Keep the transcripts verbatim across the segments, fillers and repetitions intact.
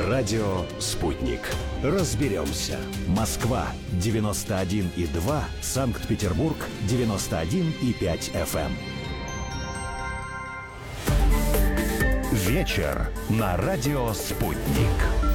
Радио «Спутник». Разберемся. Москва девяносто один и два, Санкт-Петербург девяносто один и пять эф эм. Вечер на радио «Спутник».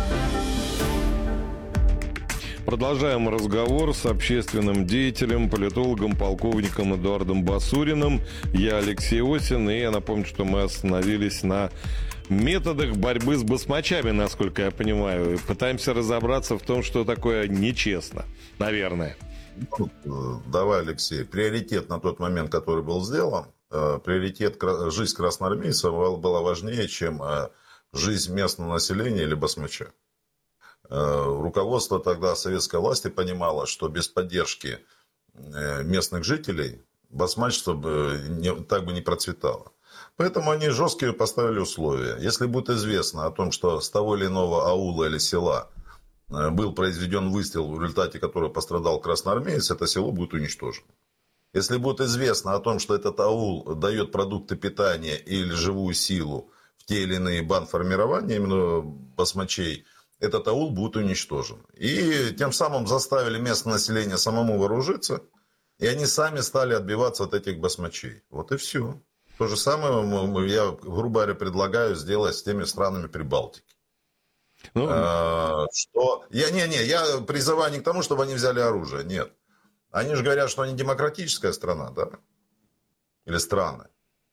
Продолжаем разговор с общественным деятелем, политологом, полковником Эдуардом Басуриным. Я Алексей Осин, и я напомню, что мы остановились на методах борьбы с басмачами, насколько я понимаю. И пытаемся разобраться в том, что такое нечестно, наверное. Давай, Алексей, приоритет на тот момент, который был сделан, приоритет жизнь красноармейцев была важнее, чем жизнь местного населения или басмача. Руководство тогда советской власти понимало, что без поддержки местных жителей басмачество бы не, так бы не процветало. Поэтому они жесткие поставили условия. Если будет известно о том, что с того или иного аула или села был произведен выстрел, в результате которого пострадал красноармеец, это село будет уничтожено. Если будет известно о том, что этот аул дает продукты питания или живую силу в те или иные бандформирования, именно басмачей, этот аул будет уничтожен. И тем самым заставили местное население самому вооружиться, и они сами стали отбиваться от этих басмачей. Вот и все. То же самое я, грубо говоря, предлагаю сделать с теми странами Прибалтики. Ну, а, что... я, не, не, я призываю не к тому, чтобы они взяли оружие, нет. Они же говорят, что они демократическая страна, да? Или страны.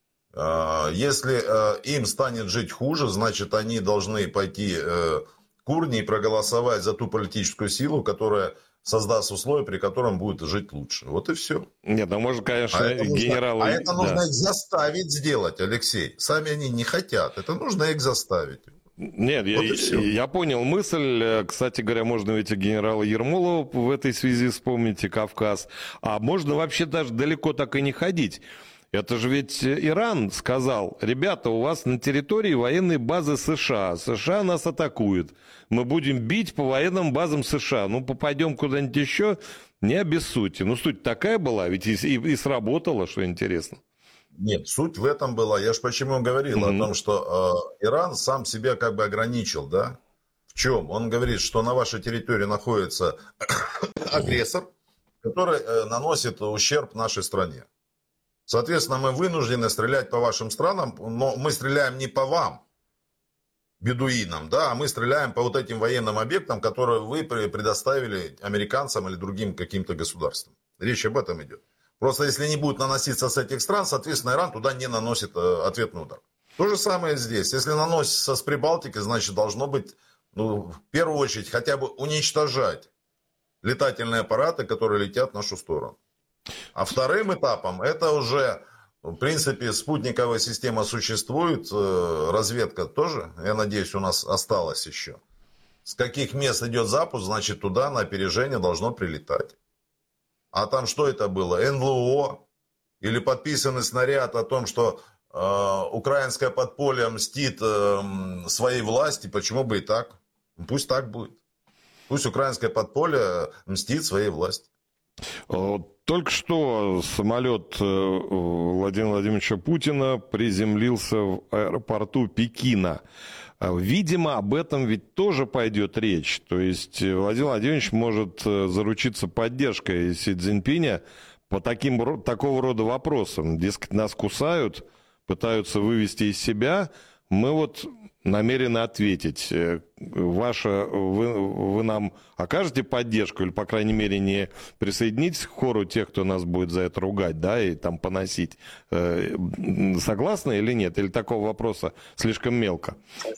А, если а, им станет жить хуже, значит, они должны пойти а, к урне и проголосовать за ту политическую силу, которая создаст условия, при котором будет жить лучше. Вот и все. Нет, ну может, конечно, а генералы... А это нужно да. их заставить сделать, Алексей. Сами они не хотят. Это нужно их заставить. Нет, вот я, я понял мысль. Кстати говоря, можно ведь и генерала Ермолова в этой связи вспомнить, и Кавказ. А можно вообще даже далеко так и не ходить. Это же ведь Иран сказал: ребята, у вас на территории военные базы США. США нас атакуют. Мы будем бить по военным базам США. Ну, попадем куда-нибудь еще, не обессудьте. Ну, суть такая была, ведь и, и, и сработала, что интересно. Нет, суть в этом была. Я же почему говорил mm-hmm. о том, что э, Иран сам себя как бы ограничил, да? В чем? Он говорит, что на вашей территории находится агрессор, который э, наносит ущерб нашей стране. Соответственно, мы вынуждены стрелять по вашим странам, но мы стреляем не по вам, бедуинам, да, а мы стреляем по вот этим военным объектам, которые вы предоставили американцам или другим каким-то государствам. Речь об этом идет. Просто если не будет наноситься с этих стран, соответственно, Иран туда не наносит ответный удар. То же самое здесь. Если наносится с Прибалтики, значит, должно быть, ну, в первую очередь, хотя бы уничтожать летательные аппараты, которые летят в нашу сторону. А вторым этапом это уже, в принципе, спутниковая система существует, разведка тоже, я надеюсь, у нас осталось еще. С каких мест идет запуск, значит, туда на опережение должно прилетать. А там что это было? эн эл о? Или подписанный снаряд о том, что э, украинское подполье мстит э, своей власти, почему бы и так? Пусть так будет. Пусть украинское подполье мстит своей власти. Только что самолет Владимира Владимировича Путина приземлился в аэропорту Пекина. Видимо, об этом ведь тоже пойдет речь. То есть Владимир Владимирович может заручиться поддержкой Си Цзиньпиня по таким, такого рода вопросам. Дескать, нас кусают, пытаются вывести из себя. Мы вот намерены ответить. Ваша, вы, вы нам окажете поддержку, или, по крайней мере, не присоединитесь к хору тех, кто нас будет за это ругать, да, и там поносить. Согласны или нет? Или такого вопроса слишком мелко?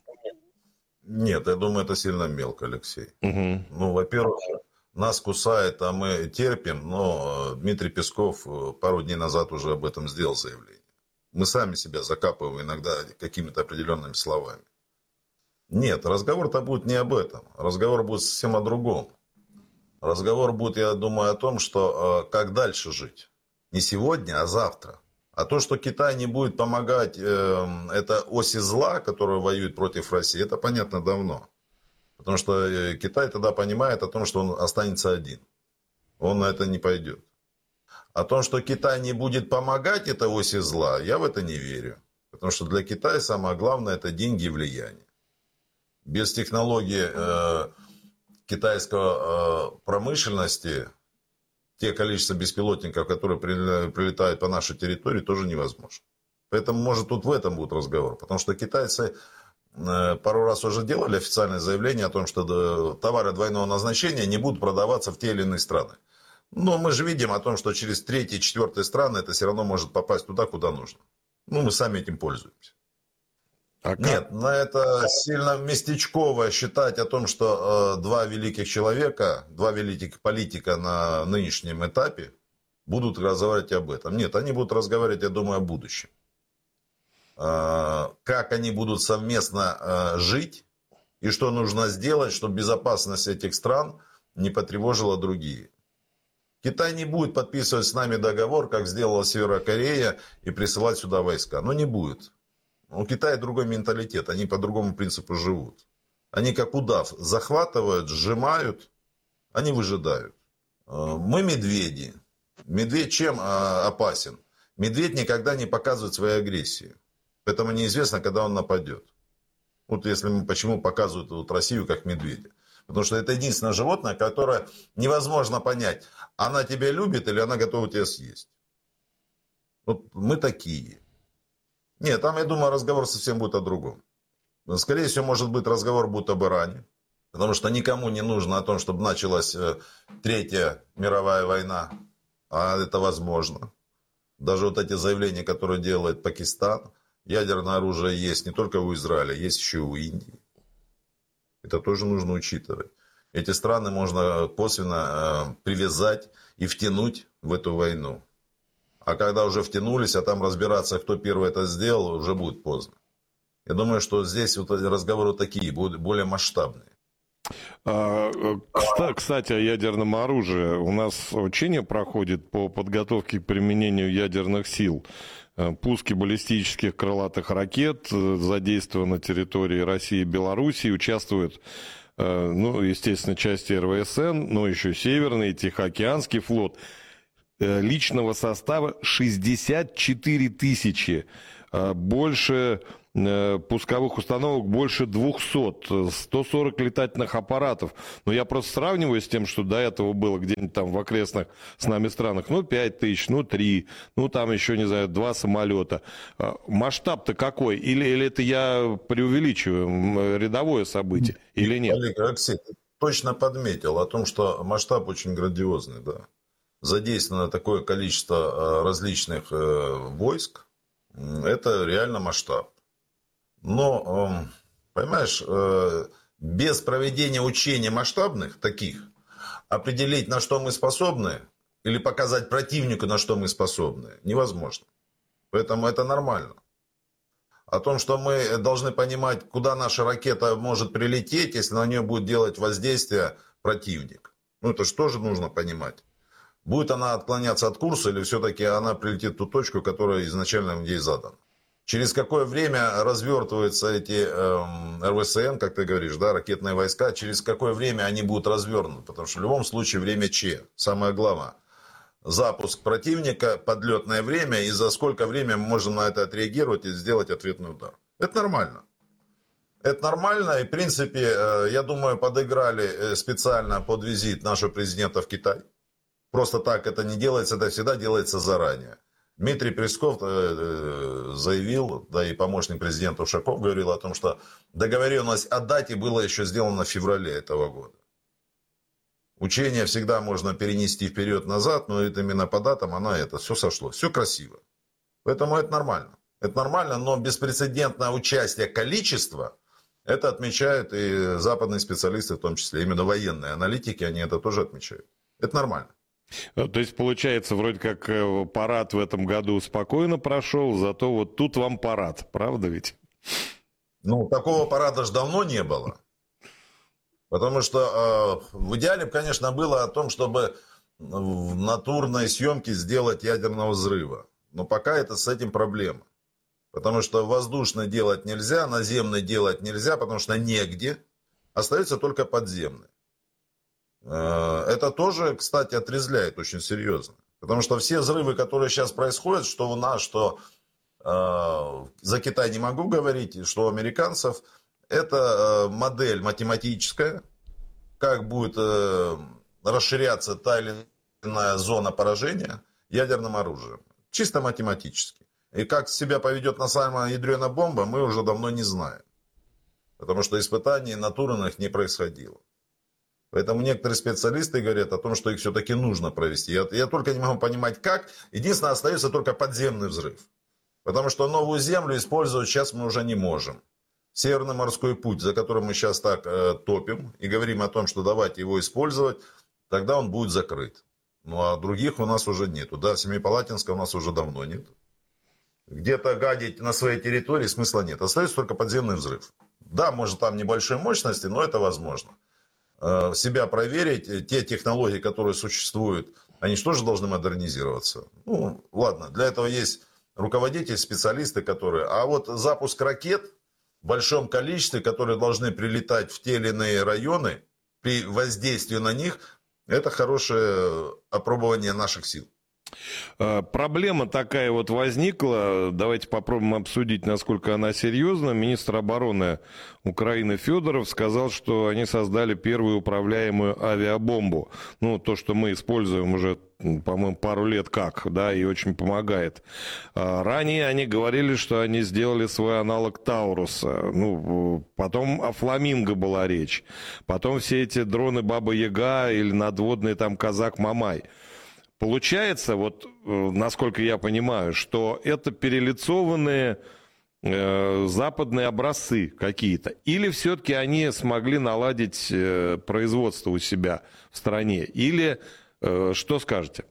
Нет, я думаю, это сильно мелко, Алексей. Угу. Ну, во-первых, нас кусает, а мы терпим, но Дмитрий Песков пару дней назад уже об этом сделал заявление. Мы сами себя закапываем иногда какими-то определенными словами. Нет, разговор-то будет не об этом. Разговор будет совсем о другом. Разговор будет, я думаю, о том, что э, как дальше жить. Не сегодня, а завтра. А то, что Китай не будет помогать, э, это оси зла, которая воюет против России, это понятно давно. Потому что э, Китай тогда понимает о том, что он останется один. Он на это не пойдет. О том, что Китай не будет помогать этой оси зла, я в это не верю. Потому что для Китая самое главное – это деньги и влияние. Без технологии э, китайской э, промышленности те количество беспилотников, которые прилетают по нашей территории, тоже невозможно. Поэтому, может, тут в этом будет разговор. Потому что китайцы э, пару раз уже делали официальное заявление о том, что товары двойного назначения не будут продаваться в те или иные страны. Но мы же видим о том, что через третьи, четвертые страны это все равно может попасть туда, куда нужно. Ну, мы сами этим пользуемся. А Нет, на это сильно местечково считать о том, что э, два великих человека, два великих политика на нынешнем этапе будут разговаривать об этом. Нет, они будут разговаривать, я думаю, о будущем. Э, как они будут совместно э, жить и что нужно сделать, чтобы безопасность этих стран не потревожила другие. Китай не будет подписывать с нами договор, как сделала Северная Корея, и присылать сюда войска. Но не будет. У Китая другой менталитет, они по другому принципу живут. Они как удав захватывают, сжимают, они выжидают. Мы медведи. Медведь чем опасен? Медведь никогда не показывает своей агрессии. Поэтому неизвестно, когда он нападет. Вот если мы почему показывают вот Россию как медведя. Потому что это единственное животное, которое невозможно понять, она тебя любит или она готова тебя съесть. Вот мы такие. Нет, там, я думаю, разговор совсем будет о другом. Скорее всего, может быть, разговор будет об Иране. Потому что никому не нужно о том, чтобы началась Третья мировая война. А это возможно. Даже вот эти заявления, которые делает Пакистан. Ядерное оружие есть не только у Израиля, есть еще и у Индии. Это тоже нужно учитывать. Эти страны можно косвенно привязать и втянуть в эту войну. А когда уже втянулись, а там разбираться, кто первый это сделал, уже будет поздно. Я думаю, что здесь вот разговоры такие, будут более масштабные. Кстати, о ядерном оружии. У нас учение проходит по подготовке к применению ядерных сил. Пуски баллистических крылатых ракет задействованы на территории России и Белоруссии. Участвуют, ну, естественно, части эр вэ эс эн, но еще Северный, Тихоокеанский флот. Личного состава шестьдесят четыре тысячи, больше пусковых установок больше двухсот, сто сорок летательных аппаратов. Но я просто сравниваю с тем, что до этого было где-нибудь там в окрестных с нами странах. Ну, пять тысяч, ну, три, ну, там еще, не знаю, два самолета. Масштаб-то какой? Или, или это я преувеличиваю, рядовое событие, или нет? Олег, Алексей, ты точно подметил о том, что масштаб очень грандиозный, да. Задействовано такое количество различных войск, это реально масштаб. Но, понимаешь, без проведения учений масштабных таких, определить, на что мы способны, или показать противнику, на что мы способны, невозможно. Поэтому это нормально. О том, что мы должны понимать, куда наша ракета может прилететь, если на нее будет делать воздействие противник. Ну, это же тоже нужно понимать. Будет она отклоняться от курса или все-таки она прилетит в ту точку, которая изначально ей задана. Через какое время развертываются эти э, эр вэ эс эн, как ты говоришь, да, ракетные войска, через какое время они будут развернуты. Потому что в любом случае время Ч. Самое главное. Запуск противника, подлетное время и за сколько времени мы можем на это отреагировать и сделать ответный удар. Это нормально. Это нормально и в принципе, э, я думаю, подыграли специально под визит нашего президента в Китай. Просто так это не делается, это всегда делается заранее. Дмитрий Песков заявил, да и помощник президента Ушаков говорил о том, что договоренность о дате была еще сделана в феврале этого года. Учение всегда можно перенести вперед-назад, но это именно по датам оно это все сошло. Все красиво. Поэтому это нормально. Это нормально, но беспрецедентное участие количества, это отмечают и западные специалисты, в том числе именно военные аналитики, они это тоже отмечают. Это нормально. То есть, получается, вроде как парад в этом году спокойно прошел, зато вот тут вам парад, правда ведь? Ну, такого парада же давно не было. Потому что э, в идеале, конечно, было о том, чтобы в натурной съемке сделать ядерного взрыва. Но пока это с этим проблема. Потому что воздушный делать нельзя, наземный делать нельзя, потому что негде. Остается только подземный. Это тоже, кстати, отрезвляет очень серьезно. Потому что все взрывы, которые сейчас происходят, что у нас, что э, за Китай не могу говорить, что у американцев, это модель математическая, как будет расширяться та или иная зона поражения ядерным оружием. Чисто математически. И как себя поведет на самая ядреная бомба, мы уже давно не знаем. Потому что испытаний натурных не происходило. Поэтому некоторые специалисты говорят о том, что их все-таки нужно провести. Я, я только не могу понимать, как. Единственное, остается только подземный взрыв. Потому что новую землю использовать сейчас мы уже не можем. Северный морской путь, за которым мы сейчас так э, топим и говорим о том, что давайте его использовать, тогда он будет закрыт. Ну а других у нас уже нету. Да, Семипалатинска у нас уже давно нет. Где-то гадить на своей территории смысла нет. Остается только подземный взрыв. Да, может там небольшой мощности, но это возможно. Себя проверить, те технологии, которые существуют, они же тоже должны модернизироваться. Ну, ладно, для этого есть руководители, специалисты, которые... А вот запуск ракет в большом количестве, которые должны прилетать в те или иные районы, при воздействии на них, это хорошее опробование наших сил. Проблема такая вот возникла, давайте попробуем обсудить, насколько она серьезна. Министр обороны Украины Федоров сказал, что они создали первую управляемую авиабомбу. Ну, то, что мы используем уже, по-моему, пару лет как, да, и очень помогает. Ранее они говорили, что они сделали свой аналог Тауруса. Ну, потом о Фламинго была речь. Потом все эти дроны Баба-Яга или надводные там Казак-Мамай. Получается, вот, насколько я понимаю, что это перелицованные э, западные образцы какие-то. Или все-таки они смогли наладить э, производство у себя в стране? Или э, что скажете?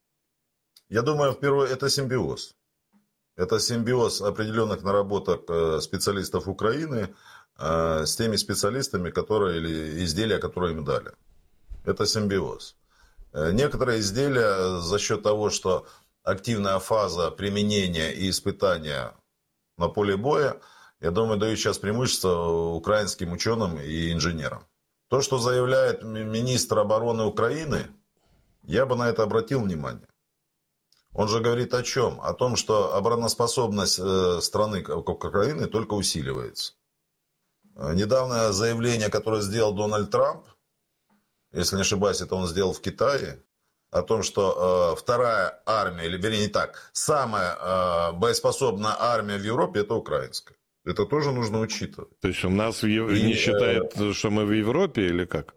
Я думаю, впервые это симбиоз. Это симбиоз определенных наработок специалистов Украины э, с теми специалистами, которые, или изделия, которые им дали. Это симбиоз. Некоторые изделия за счет того, что активная фаза применения и испытания на поле боя, я думаю, дают сейчас преимущество украинским ученым и инженерам. То, что заявляет министр обороны Украины, я бы на это обратил внимание. Он же говорит о чем? О том, что обороноспособность страны Украины только усиливается. Недавнее заявление, которое сделал Дональд Трамп, если не ошибаюсь, это он сделал в Китае, о том, что э, вторая армия, или вернее не так, самая э, боеспособная армия в Европе – это украинская. Это тоже нужно учитывать. То есть у нас в Ев... и, не считает, э, что мы в Европе или как?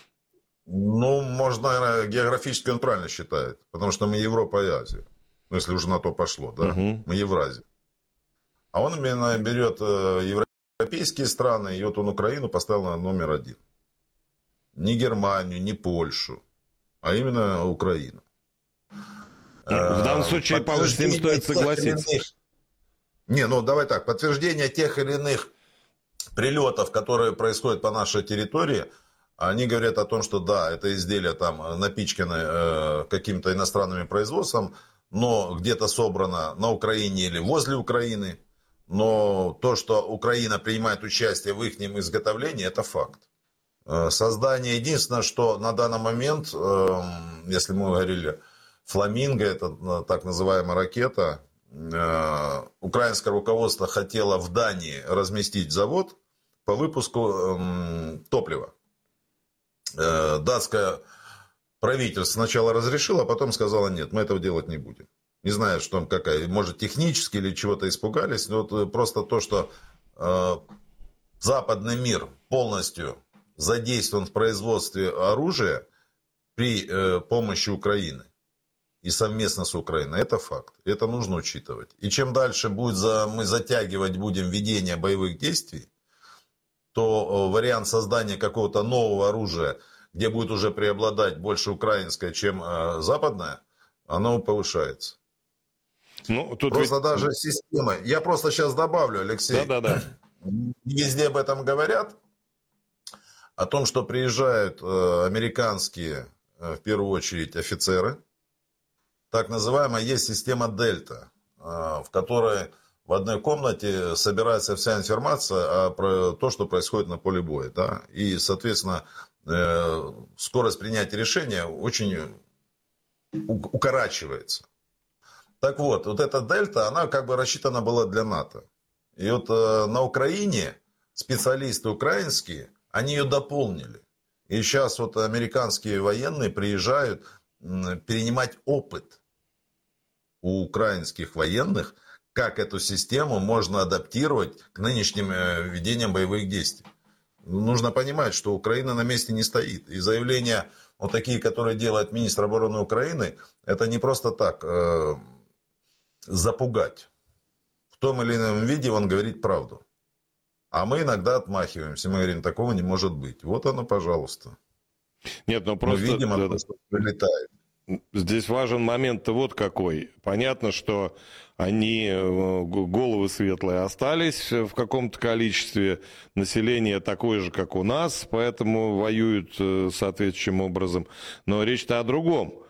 Ну, может, наверное, географически он правильно считает, потому что мы Европа и Азия. Ну, если уже на то пошло, да, угу. Мы Евразия. А он именно берет э, европейские страны, и вот он Украину поставил на номер один. Не Германию, не Польшу, а именно Украину. В данном случае, по с ним стоит согласиться. Иных... Не, ну давай так, подтверждение тех или иных прилетов, которые происходят по нашей территории, они говорят о том, что да, это изделия там напичканы э, каким-то иностранным производством, но где-то собрано на Украине или возле Украины. Но то, что Украина принимает участие в их изготовлении, это факт. Создание, единственное, что на данный момент, если мы говорили, Фламинго, это так называемая ракета, украинское руководство хотело в Дании разместить завод по выпуску топлива. Датское правительство сначала разрешило, а потом сказало, нет, мы этого делать не будем. Не знаю, что там какая, может технически или чего-то испугались, но вот просто то, что западный мир полностью задействован в производстве оружия при э, помощи Украины и совместно с Украиной. Это факт. Это нужно учитывать. И чем дальше будет за, мы затягивать будем ведение боевых действий, то э, вариант создания какого-то нового оружия, где будет уже преобладать больше украинское, чем э, западное, оно повышается. Ну, тут просто ведь... даже система. Я просто сейчас добавлю, Алексей. Да-да-да. Везде об этом говорят. О том, что приезжают э, американские, э, в первую очередь, офицеры. Так называемая есть система Дельта, э, в которой в одной комнате собирается вся информация о про то, что происходит на поле боя. Да? И, соответственно, э, скорость принятия решения очень укорачивается. Так вот, вот эта Дельта, она как бы рассчитана была для НАТО. И вот э, на Украине специалисты украинские, они ее дополнили. И сейчас вот американские военные приезжают перенимать опыт у украинских военных, как эту систему можно адаптировать к нынешним ведениям боевых действий. Нужно понимать, что Украина на месте не стоит. И заявления вот такие, которые делает министр обороны Украины, это не просто так э, запугать. В том или ином виде он говорит правду. А мы иногда отмахиваемся. Мы говорим, такого не может быть. Вот оно, пожалуйста. Нет, ну просто... Мы видим, оно, что прилетает. Здесь важен момент-то вот какой. Понятно, что они, головы светлые, остались в каком-то количестве. Население такое же, как у нас, поэтому воюют соответствующим образом. Но речь-то о другом.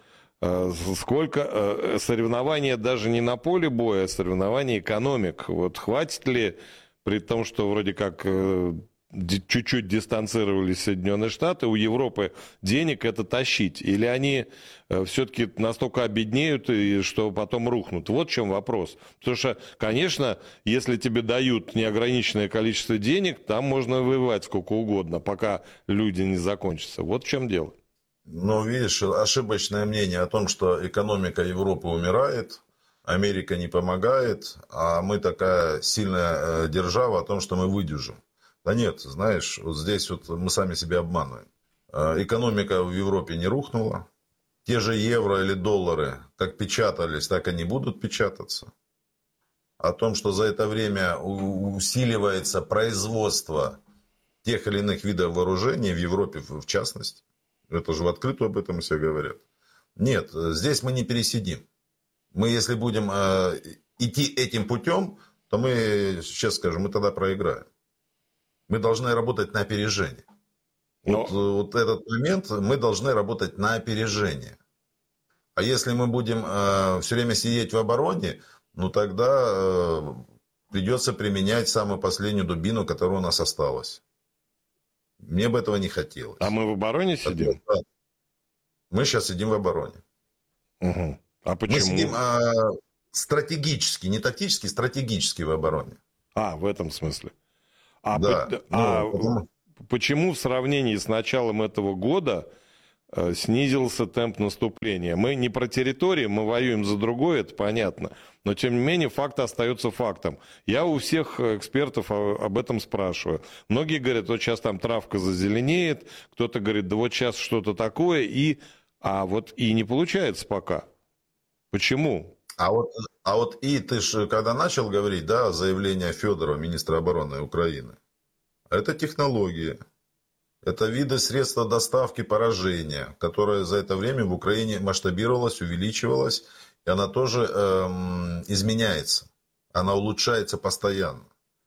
Сколько соревнования даже не на поле боя, а соревнования экономик. Вот хватит ли... При том, что вроде как э, чуть-чуть дистанцировались Соединенные Штаты, у Европы денег это тащить? Или они э, все-таки настолько обеднеют, и, что потом рухнут? Вот в чем вопрос. Потому что, конечно, если тебе дают неограниченное количество денег, там можно воевать сколько угодно, пока люди не закончатся. Вот в чем дело. Ну, видишь, ошибочное мнение о том, что экономика Европы умирает, Америка не помогает, а мы такая сильная держава о том, что мы выдержим. Да нет, знаешь, вот здесь вот мы сами себя обманываем. Экономика в Европе не рухнула. Те же евро или доллары, как печатались, так они будут печататься. О том, что за это время усиливается производство тех или иных видов вооружений, в Европе в частности. Это же в открытую об этом все говорят. Нет, здесь мы не пересидим. Мы, если будем э, идти этим путем, то мы, сейчас скажем, мы тогда проиграем. Мы должны работать на опережение. Но... Вот, вот этот момент мы должны работать на опережение. А если мы будем э, все время сидеть в обороне, ну тогда э, придется применять самую последнюю дубину, которая у нас осталась. Мне бы этого не хотелось. А мы в обороне сидим? Мы сейчас сидим в обороне. Угу. А почему? Мы сидим а, стратегически, не тактически, стратегически в обороне. А, в этом смысле. А, да. по... ну, а потому... почему в сравнении с началом этого года э, снизился темп наступления? Мы не про территории, мы воюем за другое, это понятно. Но, тем не менее, факт остается фактом. Я у всех экспертов об этом спрашиваю. Многие говорят, вот сейчас там травка зазеленеет, кто-то говорит, да вот сейчас что-то такое, и... а вот и не получается пока. Почему? А вот, а вот и ты же, когда начал говорить, да, заявление Федорова, министра обороны Украины, это технологии, это виды средства доставки поражения, которое за это время в Украине масштабировалось, увеличивалось, и она тоже эм, изменяется, она улучшается постоянно.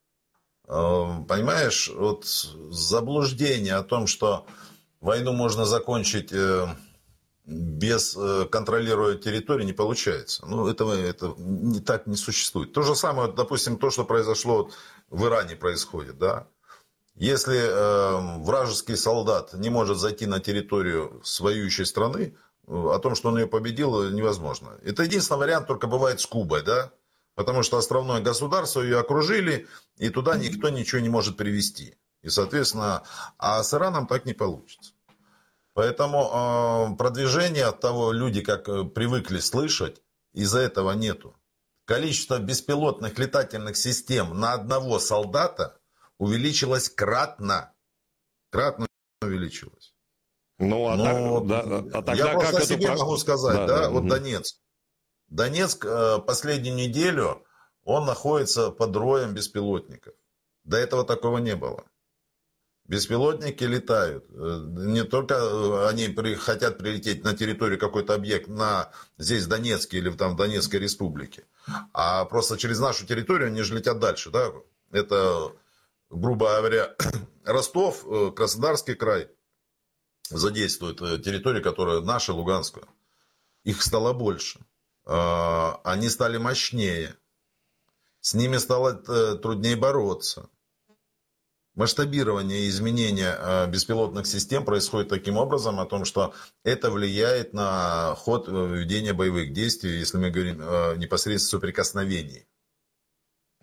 Эм, понимаешь, вот заблуждение о том, что войну можно закончить... Э, без контролируя территорию, не получается. Ну, этого это не, так не существует. То же самое, допустим, то, что произошло в Иране, происходит. Да? Если э, вражеский солдат не может зайти на территорию воюющей страны, о том, что он ее победил, невозможно. Это единственный вариант, только бывает с Кубой. Да? Потому что островное государство, ее окружили, и туда никто ничего не может привезти. И, соответственно, а с Ираном так не получится. Поэтому э, продвижение от того, люди как э, привыкли слышать, из-за этого нету. Количество беспилотных летательных систем на одного солдата увеличилось кратно. Кратно увеличилось. Ну, а, Но, так, да, а тогда я просто как себе это... могу сказать, да, да, да, вот угу. Донецк. Донецк э, последнюю неделю, он находится под роем беспилотников. До этого такого не было. Беспилотники летают. Не только они при, хотят прилететь на территорию какой-то объект на, здесь в Донецке или там в Донецкой республике, а просто через нашу территорию они же летят дальше. Да? Это, грубо говоря, Ростов, Краснодарский край задействуют территорию, которая наша, Луганская. Их стало больше. Они стали мощнее. С ними стало труднее бороться. Масштабирование и изменение беспилотных систем происходит таким образом, о том, что это влияет на ход ведения боевых действий, если мы говорим непосредственно о соприкосновении.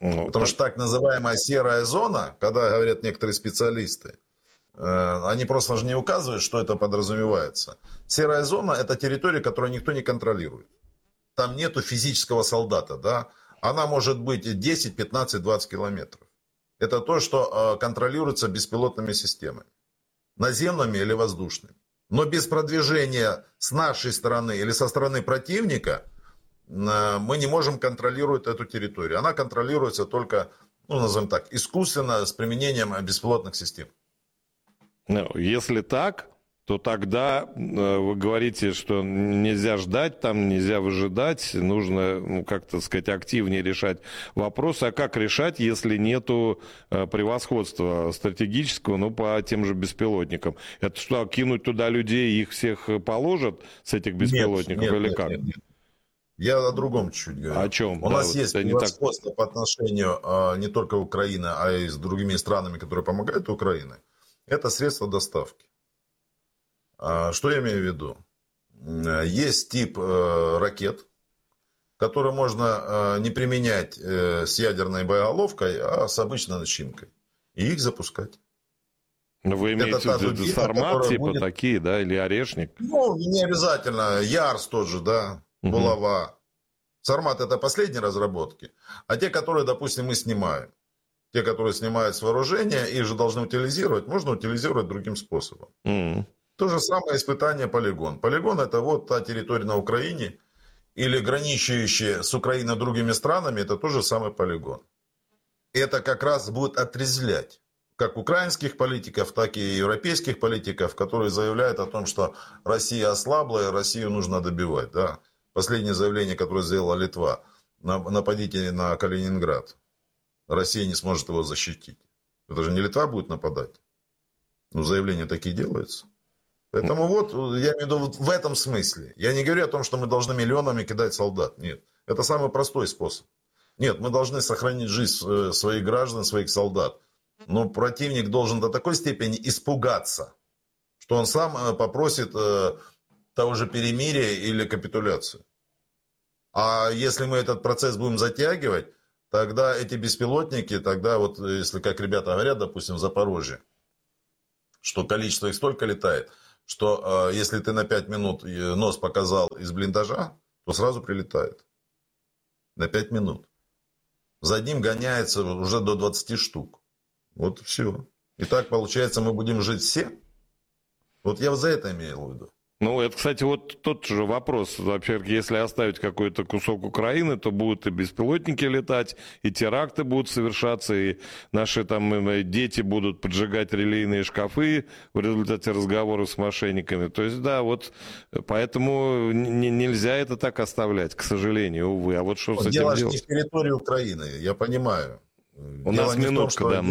Ну, Потому так... что так называемая серая зона, когда говорят некоторые специалисты, они просто же не указывают, что это подразумевается. Серая зона – это территория, которую никто не контролирует. Там нету физического солдата, да? Она может быть десять, пятнадцать, двадцать километров. Это то, что контролируется беспилотными системами. Наземными или воздушными. Но без продвижения с нашей стороны или со стороны противника мы не можем контролировать эту территорию. Она контролируется только, ну, назовем так, искусственно с применением беспилотных систем. Ну, если так, то тогда вы говорите, что нельзя ждать, там нельзя выжидать, нужно, ну, как-то сказать, активнее решать вопросы. А как решать, если нету превосходства стратегического, ну, по тем же беспилотникам? Это что, кинуть туда людей, их всех положат с этих беспилотников, нет, или нет, как? Нет, нет. Я о другом чуть-чуть говорю. О чем? У да, нас вот есть превосходство так... по отношению а, не только Украины, а и с другими странами, которые помогают Украине. Это средства доставки. А, что я имею в виду? Есть тип а, ракет, которые можно а, не применять а, с ядерной боеголовкой, а с обычной начинкой. И их запускать. Но вы имеете в виду Сармат, типа будет... такие, да, или Орешник? Ну, не обязательно. Ярс тот же, да. Булава. Угу. Сармат — это последние разработки. А те, которые, допустим, мы снимаем. Те, которые снимают с вооружения, их же должны утилизировать. Можно утилизировать другим способом. Угу. То же самое испытание полигон. Полигон — это вот та территория на Украине, или граничащая с Украиной другими странами, это тот же самый полигон. И это как раз будет отрезвлять как украинских политиков, так и европейских политиков, которые заявляют о том, что Россия ослабла, и Россию нужно добивать, да. Последнее заявление, которое сделала Литва: нападите на Калининград. Россия не сможет его защитить. Это же не Литва будет нападать. Но заявления такие делаются. Поэтому вот, я имею в виду вот в этом смысле. Я не говорю о том, что мы должны миллионами кидать солдат. Нет. Это самый простой способ. Нет, мы должны сохранить жизнь своих граждан, своих солдат. Но противник должен до такой степени испугаться, что он сам попросит того же перемирия или капитуляции. А если мы этот процесс будем затягивать, тогда эти беспилотники, тогда вот, если, как ребята говорят, допустим, в Запорожье, что количество их столько летает, что э, если ты на пять минут нос показал из блиндажа, то сразу прилетает. На пять минут. За ним гоняется уже до двадцати штук. Вот все. И так, получается, мы будем жить все. Вот я за это имею в виду. Ну, это, кстати, вот тот же вопрос. Во-первых, если оставить какой-то кусок Украины, то будут и беспилотники летать, и теракты будут совершаться, и наши там дети будут поджигать релейные шкафы в результате разговоров с мошенниками. То есть, да, вот поэтому н- нельзя это так оставлять, к сожалению, увы. А вот что с этим дело делать? Дело не в территории Украины, я понимаю. У Дело нас минутка, том, что... да.